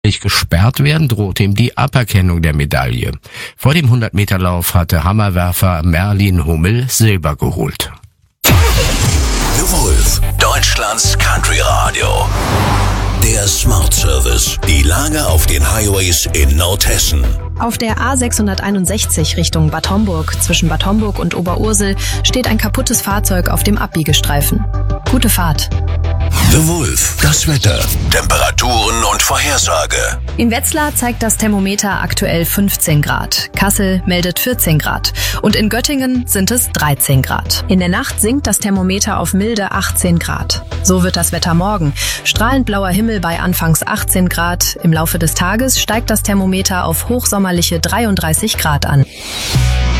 gesperrt werden, droht ihm die Aberkennung der Medaille. Vor dem 100-Meter-Lauf hatte Hammerwerfer Merlin Hummel Silber geholt. The Wolf, Deutschlands Country Radio. Der Smart Service. Die Lage auf den Highways in Nordhessen. Auf der A661 Richtung Bad Homburg zwischen Bad Homburg und Oberursel steht ein kaputtes Fahrzeug auf dem Abbiegestreifen. Gute Fahrt. The Wolf, das Wetter, Temperaturen und Vorhersage. In Wetzlar zeigt das Thermometer aktuell 15 Grad. Kassel meldet 14 Grad. Und in Göttingen sind es 13 Grad. In der Nacht sinkt das Thermometer auf milde 18 Grad. So wird das Wetter morgen. Strahlend blauer Himmel bei anfangs 18 Grad. Im Laufe des Tages steigt das Thermometer auf hochsommerliche 33 Grad an.